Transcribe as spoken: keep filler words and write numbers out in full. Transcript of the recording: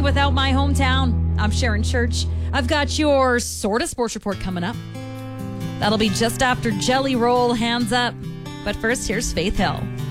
me without my hometown. I'm Sharon Church. I've got your sort of sports report coming up. That'll be just after Jelly Roll Hands Up. But first, here's Faith Hill.